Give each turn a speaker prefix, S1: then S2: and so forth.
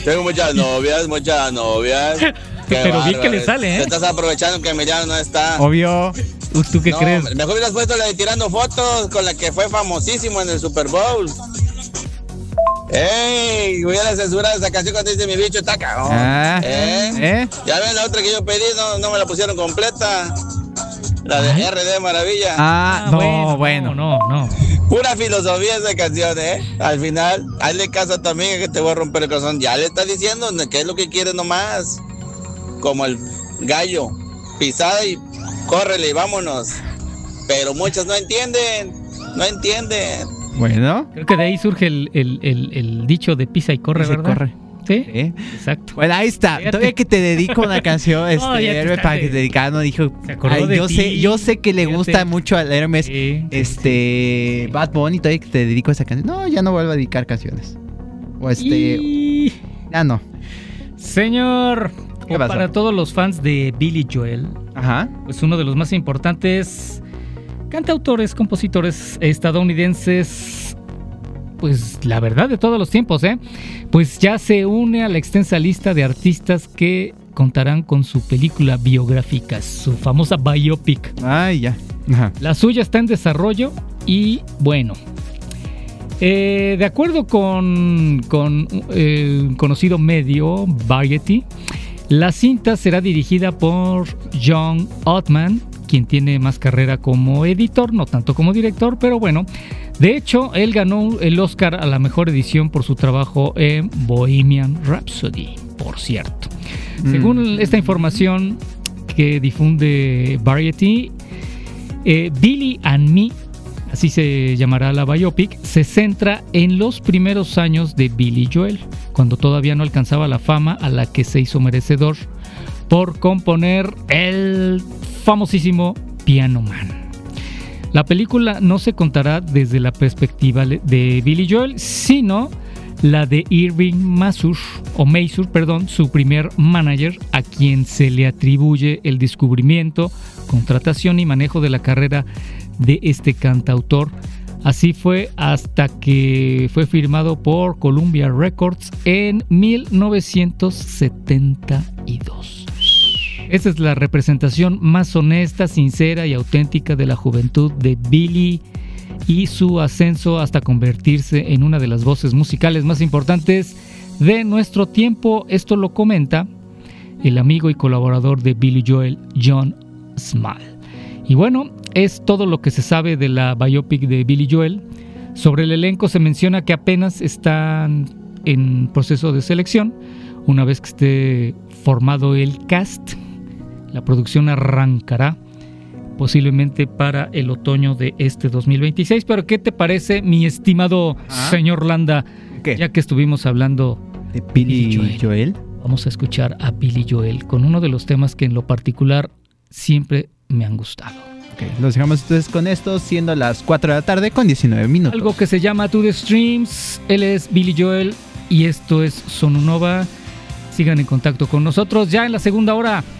S1: Tengo muchas novias.
S2: Pero bien que le sale, ¿eh?
S1: Te estás aprovechando que Emiliano no está.
S3: Obvio.
S2: ¿Tú qué crees?
S1: Mejor hubieras puesto la de tirando fotos con la que fue famosísimo en el Super Bowl. ¡Ey! Hubiera censurado esa canción cuando dice mi bicho está cagón. Ya ven la otra que yo pedí, no me la pusieron completa. La de RD Maravilla.
S2: No.
S1: Pura filosofía esa canción, ¿eh? Al final, hazle caso a tu amiga que te voy a romper el corazón. Ya le estás diciendo qué es lo que quieres nomás. Como el gallo, pisada y córrele y vámonos. Pero muchos no entienden.
S3: Bueno.
S2: Creo que de ahí surge el dicho de pisa y corre, ¿verdad?
S3: Corre.
S2: ¿Sí? Exacto.
S3: Bueno, ahí está.
S2: Fíjate.
S3: Todavía que te dedico una canción, Hermes, para que te dedicara, no dijo. Yo sé que le gusta mucho al Hermes, Bad Bunny, todavía que te dedico esa canción. No, ya no vuelvo a dedicar canciones. Ya no.
S2: Señor, para todos los fans de Billy Joel, pues uno de los más importantes cantautores, compositores estadounidenses, pues la verdad de todos los tiempos, pues ya se une a la extensa lista de artistas que contarán con su película biográfica, su famosa biopic.
S3: Ya.
S2: La suya está en desarrollo y bueno, de acuerdo con conocido medio Variety, la cinta será dirigida por John Ottman, quien tiene más carrera como editor, no tanto como director, pero bueno, de hecho, él ganó el Oscar a la mejor edición por su trabajo en Bohemian Rhapsody, por cierto. Según esta información que difunde Variety, Billy and Me, así se llamará la biopic, se centra en los primeros años de Billy Joel, cuando todavía no alcanzaba la fama a la que se hizo merecedor por componer el famosísimo Piano Man. La película no se contará desde la perspectiva de Billy Joel, sino la de Irving Masur, su primer manager, a quien se le atribuye el descubrimiento, contratación y manejo de la carrera de este cantautor. Así fue hasta que fue firmado por Columbia Records en 1972. Esta es la representación más honesta, sincera y auténtica de la juventud de Billy y su ascenso hasta convertirse en una de las voces musicales más importantes de nuestro tiempo. Esto lo comenta el amigo y colaborador de Billy Joel, John Small. Y bueno, es todo lo que se sabe de la biopic de Billy Joel. Sobre el elenco se menciona que apenas están en proceso de selección. Una vez que esté formado el cast, la producción arrancará posiblemente para el otoño de este 2026. Pero ¿qué te parece, mi estimado señor Landa?
S3: ¿Qué?
S2: Ya que estuvimos hablando
S3: de Billy Joel,
S2: vamos a escuchar a Billy Joel con uno de los temas que en lo particular siempre me han gustado.
S3: Nos dejamos entonces con esto, siendo las 4 de la tarde con 19 minutos.
S2: Algo que se llama To The Streams. Él es Billy Joel y esto es Sonunova. Sigan en contacto con nosotros ya en la segunda hora.